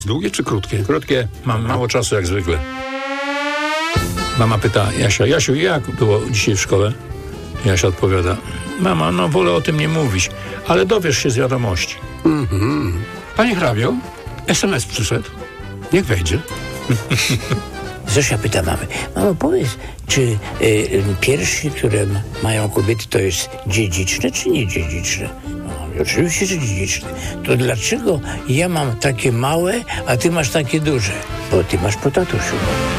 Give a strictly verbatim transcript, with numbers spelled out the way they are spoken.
Długie czy krótkie? Krótkie, mam mało czasu jak zwykle. Mama pyta Jasia, Jasiu, jak było dzisiaj w szkole? Jasia odpowiada, mama, no wolę o tym nie mówić, ale dowiesz się z wiadomości. Mhm. Panie hrabio, es em es przyszedł. Niech wejdzie. Zosia pyta mamy, mamo, powiedz, czy y, y, piersi, które mają kobiety, to jest dziedziczne czy niedziedziczne? No, oczywiście, że dziedziczne. To dlaczego ja mam takie małe, a ty masz takie duże? Bo ty masz po tatusiu.